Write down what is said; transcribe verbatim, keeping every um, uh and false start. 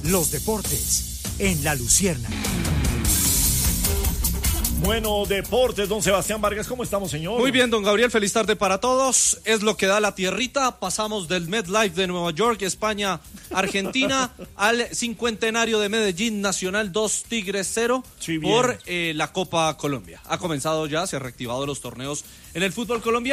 los deportes en La Luciérnaga. Bueno, deportes, don Sebastián Vargas, ¿cómo estamos, señor? Muy bien, don Gabriel, feliz tarde para todos. Es lo que da la tierrita. Pasamos del MetLife de Nueva York, España, Argentina, al cincuentenario de Medellín, Nacional dos, Tigres cero, Sí, bien. por eh, la Copa Colombia. Ha comenzado ya, se han reactivado los torneos en el fútbol colombiano.